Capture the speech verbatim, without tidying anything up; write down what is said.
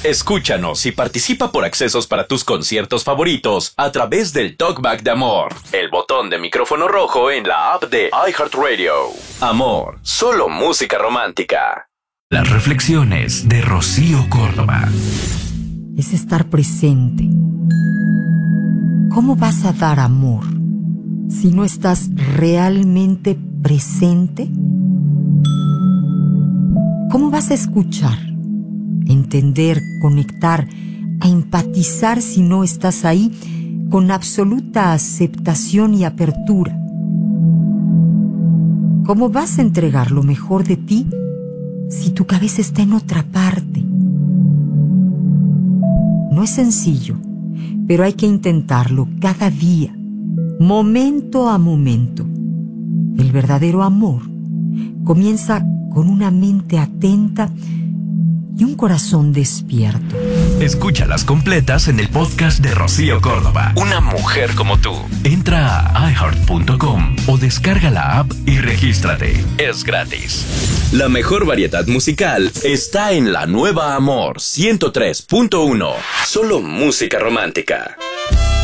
Escúchanos y participa por accesos para tus conciertos favoritos a través del Talkback de Amor, el botón de micrófono rojo en la app de iHeartRadio. Amor, solo música romántica. Las reflexiones de Rocío Córdoba. Es estar presente. ¿Cómo vas a dar amor si no estás realmente presente? ¿Cómo vas a escuchar, entender, conectar, a empatizar si no estás ahí con absoluta aceptación y apertura? ¿Cómo vas a entregar lo mejor de ti si tu cabeza está en otra parte? No es sencillo, pero hay que intentarlo cada día, momento a momento. El verdadero amor comienza con una mente atenta y un corazón despierto. Escúchalas completas en el podcast de Rocío Córdoba. Una mujer como tú. Entra a i heart punto com o descarga la app y regístrate. Es gratis. La mejor variedad musical está en la nueva Amor ciento tres punto uno. Solo música romántica.